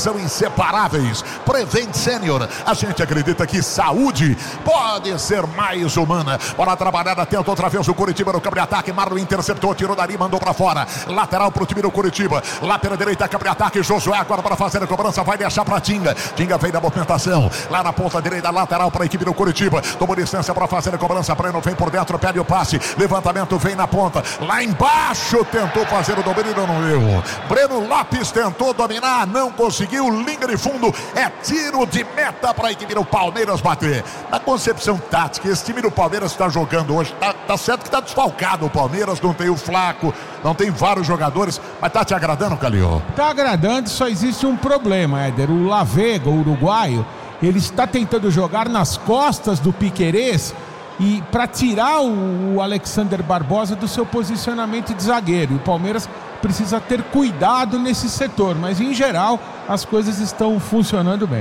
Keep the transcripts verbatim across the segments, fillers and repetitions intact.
são inseparáveis. Prevent Senior, a gente acredita que saúde pode ser mais humana. Bola trabalhada, tenta outra vez o Curitiba no campo de ataque. Marlon interceptou, tirou dali, mandou pra fora. Lateral pro time do Curitiba. Lá pela direita, campo de ataque. Josué agora para fazer a cobrança, vai deixar pra Tinga. Tinga vem da movimentação. Lá na ponta direita, lateral para a equipe do Curitiba. Tomou distância para fazer a cobrança. Breno vem por dentro, pede o passe. Levantamento vem na ponta. Lá embaixo tentou fazer o domínio, não deu. Breno Lopes tentou dominar, não conseguiu. Linha de fundo, é tiro de meta para a equipe do Palmeiras bater. Na concepção tática, esse time do Palmeiras está jogando hoje. Tá, tá certo que está desfalcado o Palmeiras, não tem o Flaco, não tem vários jogadores, mas tá te agradando, Calil? Tá agradando, só existe um problema, Éder. O Lavega, o uruguaio, ele está tentando jogar nas costas do Piquerez e para tirar o, o Alexander Barbosa do seu posicionamento de zagueiro. E o Palmeiras precisa ter cuidado nesse setor, mas em geral as coisas estão funcionando bem.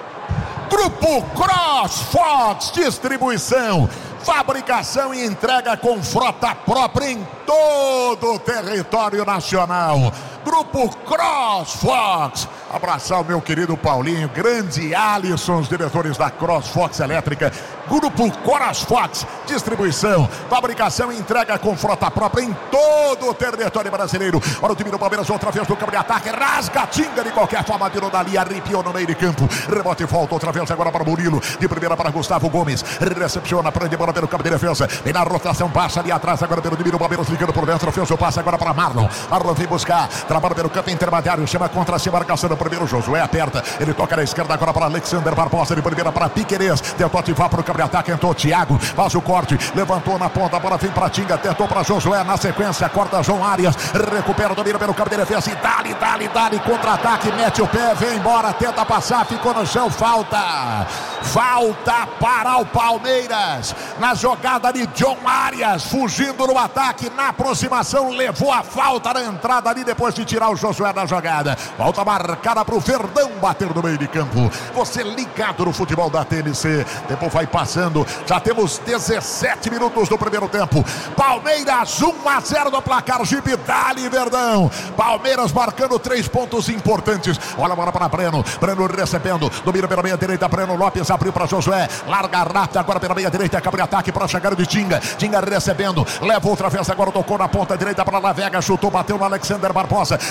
Grupo CrossFox Distribuição, fabricação e entrega com frota própria em todo o território nacional. Grupo CrossFox. Abraçar o meu querido Paulinho, grande Alisson, os diretores da CrossFox Elétrica. Grupo CrossFox Distribuição, fabricação e entrega com frota própria em todo o território brasileiro. Olha o time do Palmeiras outra vez no campo de ataque, rasga, Tinga de qualquer forma, tirou dali, arrepiou no meio de campo, rebote e volta outra vez agora para Murilo, de primeira para Gustavo Gomes, recepciona, prende bola pelo campo de defesa, vem na rotação, passa ali atrás agora pelo time do Palmeiras, ligando por dentro, fez o passe agora para Marlon, Marlon vem buscar, trabalha pelo campo intermediário, chama contra si, marcação no primeiro, Josué aperta, ele toca na esquerda agora para Alexander Barbosa, de primeira para Piquerez, tentou ativar para o campo de ataque, entrou Thiago, faz o corte, levantou na ponta, a bola vem para Tinga, tentou para Josué, na sequência, corta João Arias, recupera, domina pelo campo de defesa, e dali, dali, dali, contra-ataque, mete o pé, vem embora, tenta passar, ficou no chão, falta, falta para o Palmeiras, na jogada de John Arias, fugindo no ataque, na aproximação, levou a falta na entrada ali, depois de tirar o Josué da jogada, falta marcada para o Verdão bater no meio de campo, você ligado no futebol da T N C, tempo vai passando, já temos dezessete minutos do primeiro tempo, Palmeiras um a zero no placar, Jeep, dali Verdão, Palmeiras marcando três pontos importantes, olha a bola para Breno, Breno recebendo, domina pela meia direita, Breno Lopes abriu para Josué, larga rápido agora pela meia direita, acaba de ataque para a chegada de Tinga, Tinga recebendo, leva outra vez agora, tocou na ponta direita para Lavega, chutou, bateu no Alexander Barbosa,